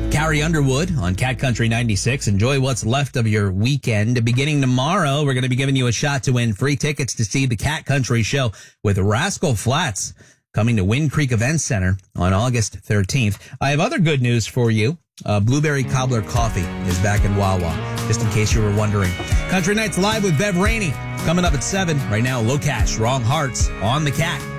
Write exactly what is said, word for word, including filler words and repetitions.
Carrie Underwood on Cat Country ninety-six. Enjoy what's left of your weekend. Beginning tomorrow, we're going to be giving you a shot to win free tickets to see the Cat Country Show with Rascal Flatts coming to Wind Creek Event Center on August thirteenth. I have other good news for you. Uh, Blueberry Cobbler Coffee is back in Wawa, just in case you were wondering. Country Nights Live with Bev Rainey coming up at seven. Right now, Low Cash, Wrong Hearts on the Cat.